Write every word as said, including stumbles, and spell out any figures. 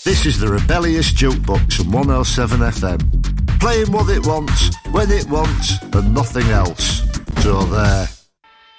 This is the Rebellious Jukebox on one oh seven F M. Playing what it wants, when it wants, and nothing else. So there.